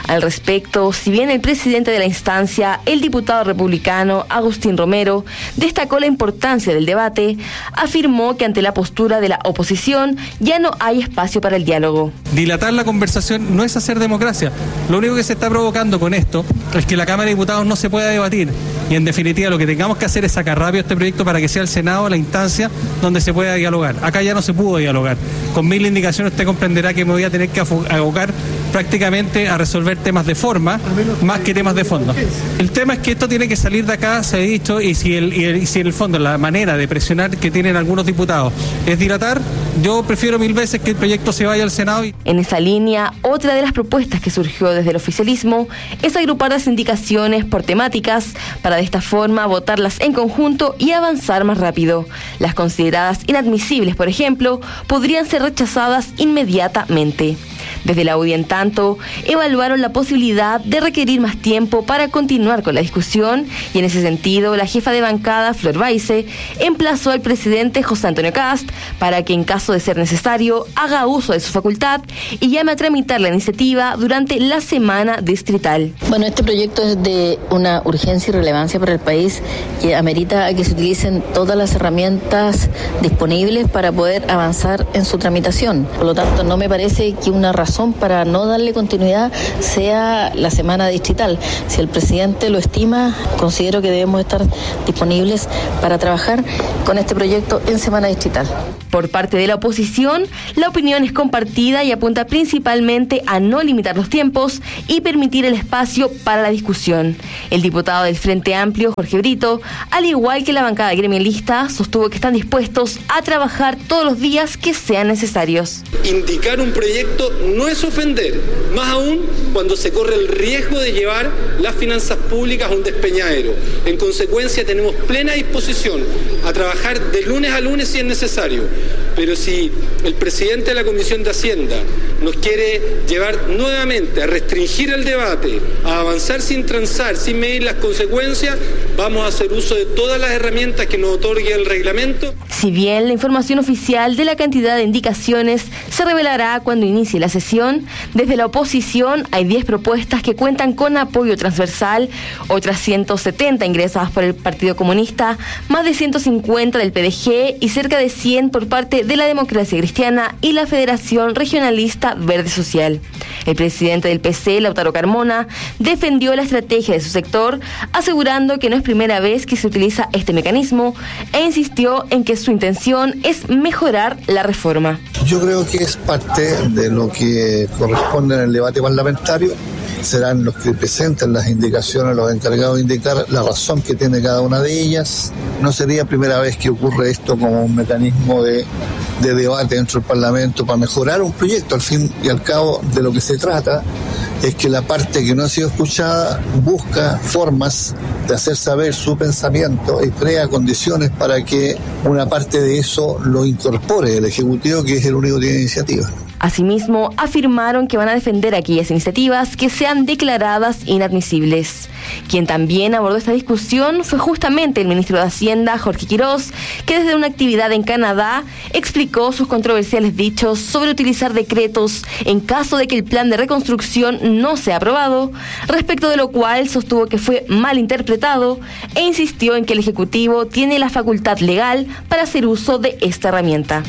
Al respecto, si bien el presidente de la instancia, el diputado republicano Agustín Romero, destacó la importancia del debate, afirmó que ante la postura de la oposición ya no hay espacio para el diálogo. Dilatar la conversación no es hacer democracia. Lo único que se está provocando con esto es que la Cámara de Diputados no se pueda debatir y en definitiva lo que tengamos que hacer es sacar rápido este proyecto para que sea el Senado la instancia donde se pueda dialogar. Acá ya no se pudo dialogar. Con mil indicaciones usted comprenderá que me voy a tener que abocar prácticamente a resolver temas de forma más que temas de fondo. El tema es que esto tiene que salir de acá, se ha dicho, y si, el, y el, y si en el fondo la manera de presionar que tienen algunos diputados es dilatar, yo prefiero mil veces que el proyecto se vaya al Senado. Y... En esa línea, otra de las propuestas que surgió desde el oficialismo es agrupar las indicaciones por temáticas para de esta forma votarlas en conjunto y avanzar más rápido. Las consideradas inadmisibles, por ejemplo, podrían ser rechazadas inmediatamente. Desde la U D I, en tanto, evaluaron la posibilidad de requerir más tiempo para continuar con la discusión y en ese sentido la jefa de bancada, Flor Baize, emplazó al presidente José Antonio Kast para que en caso de ser necesario haga uso de su facultad y llame a tramitar la iniciativa durante la semana distrital. Bueno, este proyecto es de una urgencia y relevancia para el país que amerita que se utilicen todas las herramientas disponibles para poder avanzar en su tramitación. Por lo tanto, no me parece que una razón para no darle continuidad sea la semana distrital. Si el presidente lo estima, considero que debemos estar disponibles para trabajar con este proyecto en semana distrital. Por parte de la oposición, la opinión es compartida y apunta principalmente a no limitar los tiempos y permitir el espacio para la discusión. El diputado del Frente Amplio, Jorge Brito, al igual que la bancada gremialista, sostuvo que están dispuestos a trabajar todos los días que sean necesarios. Indicar un proyecto no es ofender, más aún cuando se corre el riesgo de llevar las finanzas públicas a un despeñadero. En consecuencia, tenemos plena disposición a trabajar de lunes a lunes si es necesario. Pero si el presidente de la Comisión de Hacienda nos quiere llevar nuevamente a restringir el debate, a avanzar sin transar, sin medir las consecuencias, vamos a hacer uso de todas las herramientas que nos otorgue el reglamento. Si bien la información oficial de la cantidad de indicaciones se revelará cuando inicie la sesión, desde la oposición hay diez propuestas que cuentan con apoyo transversal, otras ciento setenta ingresadas por el Partido Comunista, más de ciento cincuenta del P D G y cerca de cien por parte de la Democracia Cristiana y la Federación Regionalista Verde Social. El presidente del P C, Lautaro Carmona, defendió la estrategia de su sector, asegurando que no es primera vez que se utiliza este mecanismo e insistió en que su intención es mejorar la reforma. Yo creo que es parte de lo que corresponde en el debate parlamentario. Serán los que presenten las indicaciones, los encargados de indicar la razón que tiene cada una de ellas. No sería primera vez que ocurre esto como un mecanismo de, de debate dentro del Parlamento para mejorar un proyecto. Al fin y al cabo, de lo que se trata es que la parte que no ha sido escuchada busca formas de hacer saber su pensamiento y crea condiciones para que una parte de eso lo incorpore el Ejecutivo, que es el único que tiene iniciativa. Asimismo, afirmaron que van a defender aquellas iniciativas que sean declaradas inadmisibles. Quien también abordó esta discusión fue justamente el ministro de Hacienda, Jorge Quirós, que desde una actividad en Canadá explicó sus controversiales dichos sobre utilizar decretos en caso de que el plan de reconstrucción no sea aprobado, respecto de lo cual sostuvo que fue mal interpretado e insistió en que el Ejecutivo tiene la facultad legal para hacer uso de esta herramienta.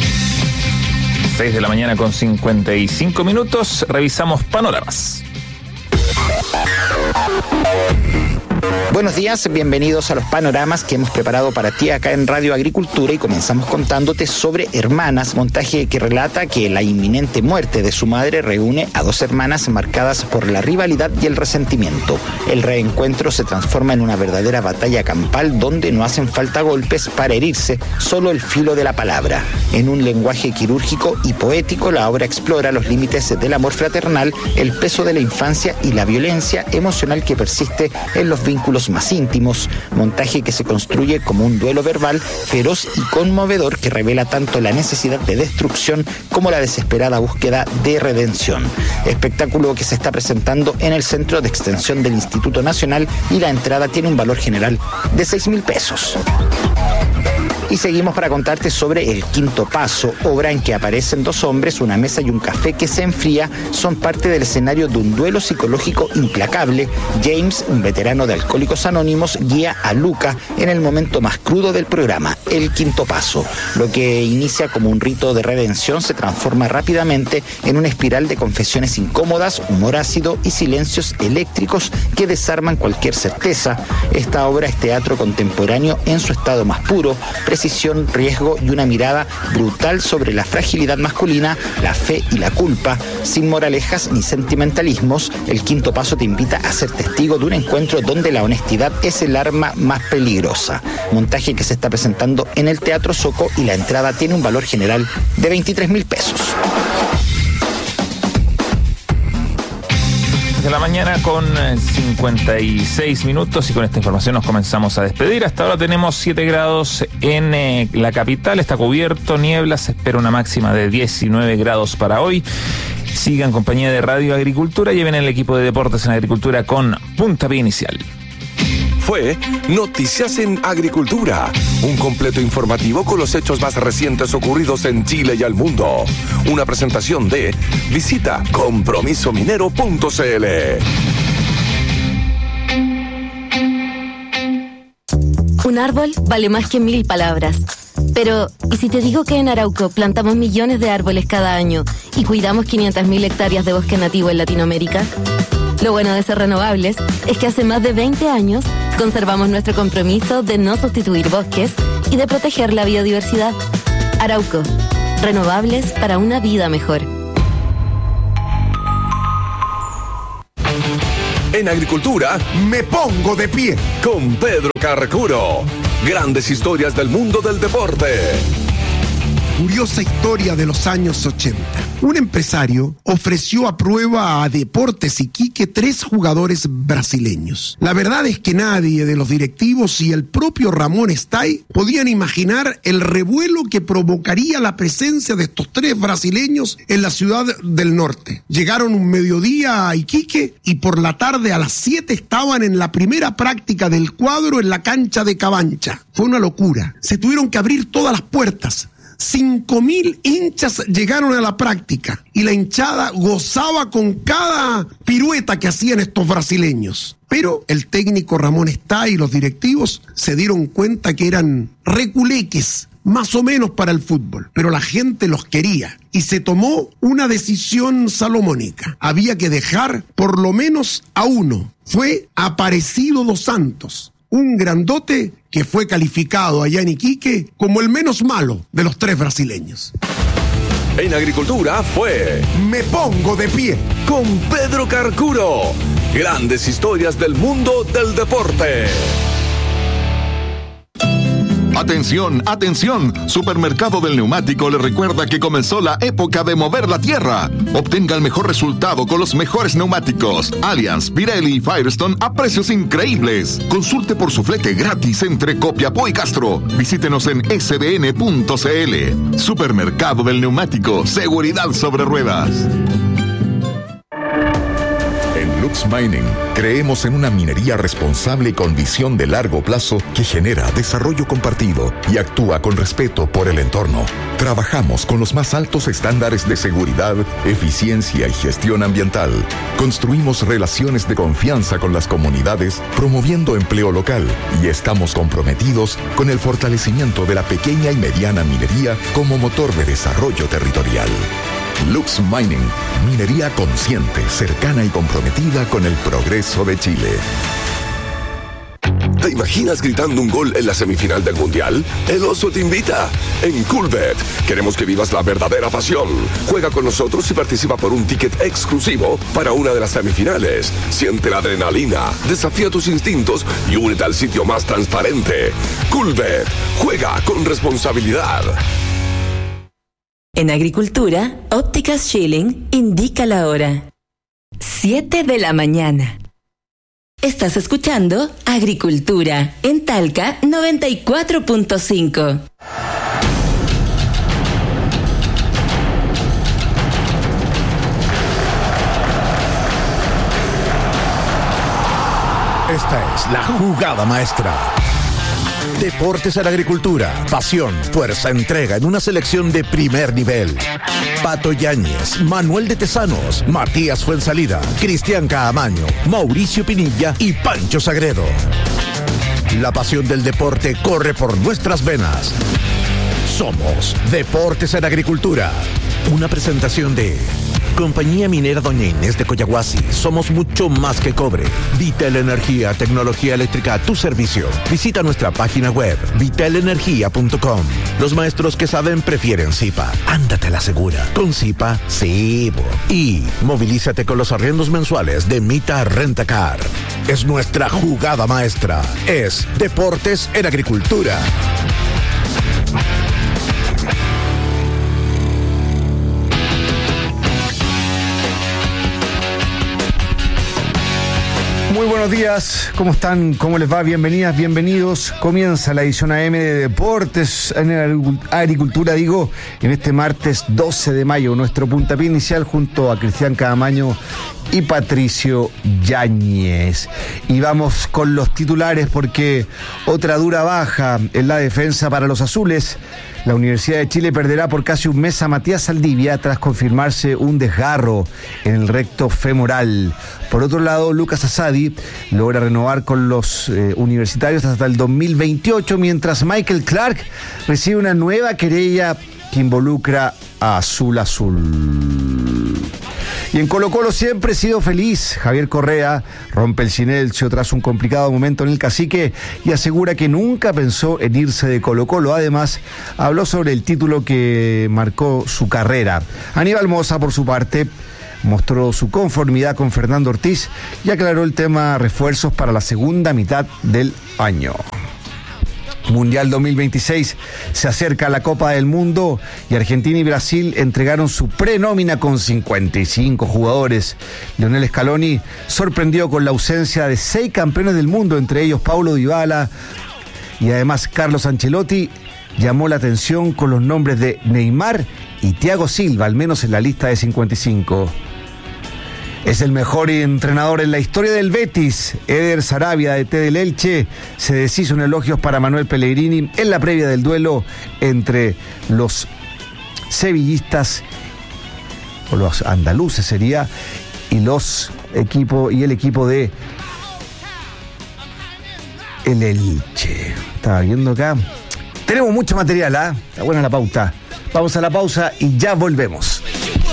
seis de la mañana con cincuenta y cinco minutos, revisamos panoramas. Buenos días, bienvenidos a los panoramas que hemos preparado para ti acá en Radio Agricultura y comenzamos contándote sobre Hermanas, montaje que relata que la inminente muerte de su madre reúne a dos hermanas marcadas por la rivalidad y el resentimiento. El reencuentro se transforma en una verdadera batalla campal donde no hacen falta golpes para herirse, solo el filo de la palabra. En un lenguaje quirúrgico y poético, la obra explora los límites del amor fraternal, el peso de la infancia y la violencia emocional que persiste en los vínculos más íntimos, montaje que se construye como un duelo verbal feroz y conmovedor que revela tanto la necesidad de destrucción como la desesperada búsqueda de redención. Espectáculo que se está presentando en el Centro de Extensión del Instituto Nacional y la entrada tiene un valor general de seis mil pesos. Y seguimos para contarte sobre El Quinto Paso, obra en que aparecen dos hombres, una mesa y un café que se enfría. Son parte del escenario de un duelo psicológico implacable. James, un veterano de Alcohólicos Anónimos, guía a Luca en el momento más crudo del programa, El Quinto Paso. Lo que inicia como un rito de redención se transforma rápidamente en una espiral de confesiones incómodas, humor ácido y silencios eléctricos que desarman cualquier certeza. Esta obra es teatro contemporáneo en su estado más puro, precisión, riesgo y una mirada brutal sobre la fragilidad masculina, la fe y la culpa. Sin moralejas ni sentimentalismos, El Quinto Paso te invita a ser testigo de un encuentro donde la honestidad es el arma más peligrosa. Montaje que se está presentando en el Teatro Soco y la entrada tiene un valor general de veintitrés mil pesos. De la mañana con cincuenta y seis minutos y con esta información nos comenzamos a despedir. Hasta ahora tenemos siete grados en eh, la capital, está cubierto, niebla, se espera una máxima de diecinueve grados para hoy. Sigan en compañía de Radio Agricultura, lleven el equipo de deportes en Agricultura con puntapié inicial. Fue Noticias en Agricultura, un completo informativo con los hechos más recientes ocurridos en Chile y al mundo. Una presentación de visita compromiso minero punto c l. Un árbol vale más que mil palabras. Pero, ¿y si te digo que en Arauco plantamos millones de árboles cada año y cuidamos quinientas mil hectáreas de bosque nativo en Latinoamérica? Lo bueno de ser renovables es que hace más de veinte años conservamos nuestro compromiso de no sustituir bosques y de proteger la biodiversidad. Arauco, renovables para una vida mejor. En Agricultura, me pongo de pie con Pedro Carcuro. Grandes historias del mundo del deporte. Curiosa historia de los años ochenta. Un empresario ofreció a prueba a Deportes Iquique tres jugadores brasileños. La verdad es que nadie de los directivos y el propio Ramón Estay podían imaginar el revuelo que provocaría la presencia de estos tres brasileños en la ciudad del norte. Llegaron un mediodía a Iquique y por la tarde a las siete estaban en la primera práctica del cuadro en la cancha de Cabancha. Fue una locura. Se tuvieron que abrir todas las puertas. Cinco mil hinchas llegaron a la práctica y la hinchada gozaba con cada pirueta que hacían estos brasileños. Pero el técnico Ramón Estay y los directivos se dieron cuenta que eran reculeques, más o menos para el fútbol, pero la gente los quería y se tomó una decisión salomónica. Había que dejar por lo menos a uno. Fue Aparecido dos Santos, un grandote que fue calificado allá en Iquique como el menos malo de los tres brasileños. En Agricultura fue Me Pongo de Pie con Pedro Carcuro. Grandes historias del mundo del deporte. Atención, atención, Supermercado del Neumático le recuerda que comenzó la época de mover la tierra. Obtenga el mejor resultado con los mejores neumáticos Allianz, Pirelli y Firestone a precios increíbles. Consulte por su flete gratis entre Copiapó y Castro. Visítenos en s b n punto c l. Supermercado del Neumático, seguridad sobre ruedas. Lux Mining, creemos en una minería responsable y con visión de largo plazo que genera desarrollo compartido y actúa con respeto por el entorno. Trabajamos con los más altos estándares de seguridad, eficiencia y gestión ambiental. Construimos relaciones de confianza con las comunidades, promoviendo empleo local, y estamos comprometidos con el fortalecimiento de la pequeña y mediana minería como motor de desarrollo territorial. Lux Mining, minería consciente, cercana y comprometida con el progreso de Chile. ¿Te imaginas gritando un gol en la semifinal del Mundial? El Oso te invita. En Coolbet queremos que vivas la verdadera pasión. Juega con nosotros y participa por un ticket exclusivo para una de las semifinales. Siente la adrenalina, desafía tus instintos y únete al sitio más transparente. Coolbet, juega con responsabilidad. En Agricultura, Ópticas Schilling indica la hora. siete de la mañana. Estás escuchando Agricultura en Talca noventa y cuatro punto cinco. Esta es la jugada maestra. Deportes en Agricultura. Pasión, fuerza, entrega en una selección de primer nivel. Pato Yáñez, Manuel de Tesanos, Matías Fuensalida, Cristian Caamaño, Mauricio Pinilla y Pancho Sagredo. La pasión del deporte corre por nuestras venas. Somos Deportes en Agricultura. Una presentación de Compañía Minera Doña Inés de Coyahuasi. Somos mucho más que cobre. Vital Energía, tecnología eléctrica a tu servicio. Visita nuestra página web, vital energía punto com. Los maestros que saben prefieren Zipa. Ándate a la segura. Con Zipa, sí. Y movilízate con los arriendos mensuales de Mita Rentacar. Es nuestra jugada maestra. Es Deportes en Agricultura. Muy buenos días, ¿cómo están? ¿Cómo les va? Bienvenidas, bienvenidos. Comienza la edición A M de Deportes en Agricultura, digo, en este martes doce de mayo, nuestro puntapié inicial junto a Cristian Caamaño y Patricio Yáñez. Y vamos con los titulares porque otra dura baja en la defensa para los azules. La Universidad de Chile perderá por casi un mes a Matías Saldivia tras confirmarse un desgarro en el recto femoral. Por otro lado, Lucas Asadi logra renovar con los eh, universitarios hasta el dos mil veintiocho, mientras Michael Clark recibe una nueva querella que involucra a Azul Azul. Y en Colo Colo siempre he sido feliz. Javier Correa rompe el silencio tras un complicado momento en el Cacique y asegura que nunca pensó en irse de Colo Colo. Además, habló sobre el título que marcó su carrera. Aníbal Mosa, por su parte, mostró su conformidad con Fernando Ortiz y aclaró el tema refuerzos para la segunda mitad del año. Mundial dos mil veintiséis, se acerca la Copa del Mundo y Argentina y Brasil entregaron su prenómina con cincuenta y cinco jugadores. Lionel Scaloni sorprendió con la ausencia de seis campeones del mundo, entre ellos Paulo Dybala, y además Carlos Ancelotti llamó la atención con los nombres de Neymar y Thiago Silva, al menos en la lista de cincuenta y cinco. Es el mejor entrenador en la historia del Betis. Eder Sarabia, D T del Elche, se deshizo en elogios para Manuel Pellegrini en la previa del duelo entre los sevillistas, o los andaluces sería, y los equipo, y el equipo de el Elche. Estaba viendo acá. Tenemos mucho material, ¿ah? ¿eh? Está buena la pauta. Vamos a la pausa y ya volvemos.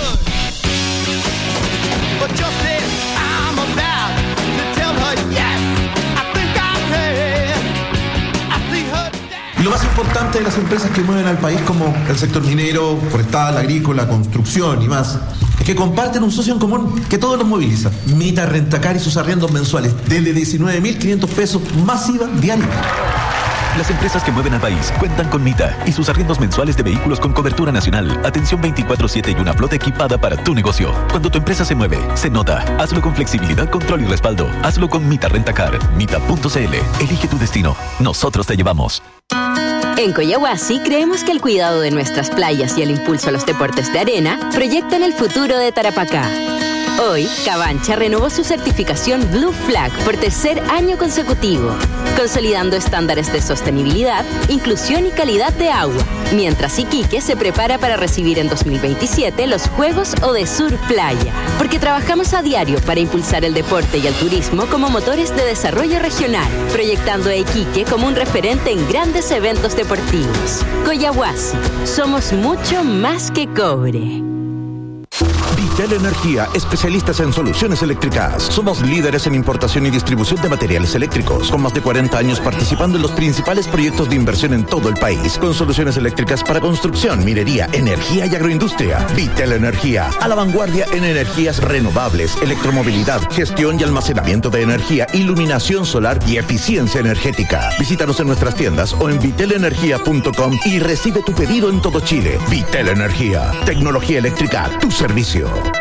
Y lo más importante de las empresas que mueven al país, como el sector minero, forestal, agrícola, construcción y más, es que comparten un socio en común que todos los moviliza. Mita Rentacar y sus arriendos mensuales desde diecinueve mil quinientos pesos más I V A diario. Las empresas que mueven al país cuentan con Mita y sus arriendos mensuales de vehículos con cobertura nacional, atención veinticuatro siete y una flota equipada para tu negocio. Cuando tu empresa se mueve, se nota. Hazlo con flexibilidad, control y respaldo. Hazlo con Mita Rentacar. Mita punto c l. Elige tu destino. Nosotros te llevamos. En Coyahuasi creemos que el cuidado de nuestras playas y el impulso a los deportes de arena proyectan el futuro de Tarapacá. Hoy, Cabancha renovó su certificación Blue Flag por tercer año consecutivo, consolidando estándares de sostenibilidad, inclusión y calidad de agua, mientras Iquique se prepara para recibir en dos mil veintisiete los Juegos Odesur Playa, porque trabajamos a diario para impulsar el deporte y el turismo como motores de desarrollo regional, proyectando a Iquique como un referente en grandes eventos deportivos. Coyahuasi, somos mucho más que cobre. Vital Energía, especialistas en soluciones eléctricas. Somos líderes en importación y distribución de materiales eléctricos, con más de cuarenta años participando en los principales proyectos de inversión en todo el país, con soluciones eléctricas para construcción, minería, energía y agroindustria. Vital Energía, a la vanguardia en energías renovables, electromovilidad, gestión y almacenamiento de energía, iluminación solar y eficiencia energética. Visítanos en nuestras tiendas o en vital energía punto com y recibe tu pedido en todo Chile. Vital Energía, tecnología eléctrica a tu servicio.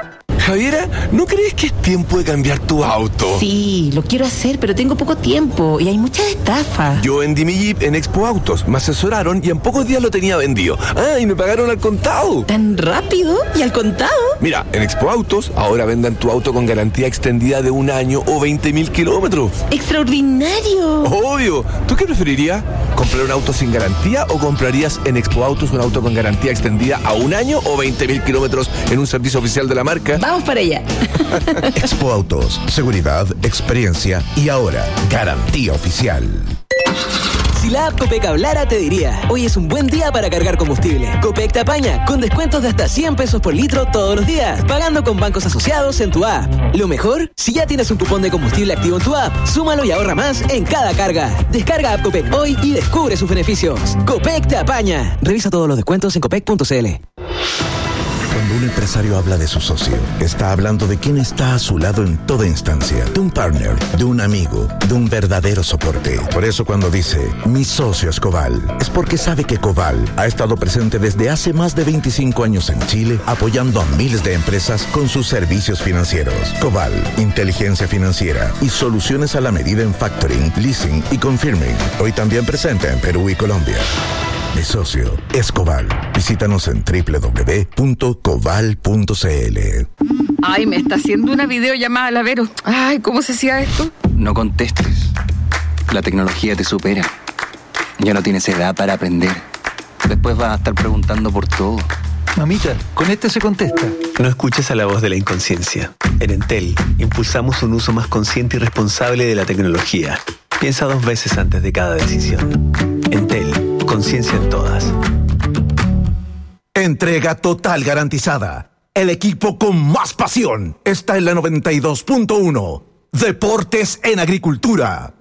Javiera, ¿no crees que es tiempo de cambiar tu auto? Sí, lo quiero hacer, pero tengo poco tiempo y hay muchas estafas. Yo vendí mi Jeep en Expo Autos, me asesoraron y en pocos días lo tenía vendido. Ah, y me pagaron al contado. ¿Tan rápido? ¿Y al contado? Mira, en Expo Autos ahora vendan tu auto con garantía extendida de un año o veinte mil kilómetros. ¡Extraordinario! Obvio. ¿Tú qué preferirías? ¿Comprar un auto sin garantía o comprarías en Expo Autos un auto con garantía extendida a un año o veinte mil kilómetros en un servicio oficial de la marca? Vamos para allá. Expo Autos, seguridad, experiencia y ahora garantía oficial. Si la app Copec hablara, te diría: hoy es un buen día para cargar combustible. Copec te apaña con descuentos de hasta cien pesos por litro todos los días, pagando con bancos asociados en tu app. Lo mejor, si ya tienes un cupón de combustible activo en tu app, súmalo y ahorra más en cada carga. Descarga app Copec hoy y descubre sus beneficios. Copec te apaña. Revisa todos los descuentos en copec punto c l. Cuando un empresario habla de su socio, está hablando de quien está a su lado en toda instancia, de un partner, de un amigo, de un verdadero soporte. Por eso cuando dice, mi socio es Coval, es porque sabe que Coval ha estado presente desde hace más de veinticinco años en Chile, apoyando a miles de empresas con sus servicios financieros. Coval, inteligencia financiera y soluciones a la medida en factoring, leasing y confirming. Hoy también presente en Perú y Colombia. Mi socio es Coval. Visítanos en doble u doble u doble u punto coval punto c l. Ay, me está haciendo una videollamada, la Vero. Ay, ¿cómo se hacía esto? No contestes. La tecnología te supera. Ya no tienes edad para aprender. Después vas a estar preguntando por todo. Mamita, con este se contesta. No escuches a la voz de la inconsciencia. En Entel, impulsamos un uso más consciente y responsable de la tecnología. Piensa dos veces antes de cada decisión. Entel. Conciencia en todas. Entrega total garantizada. El equipo con más pasión está en la noventa y dos punto uno. Deportes en Agricultura.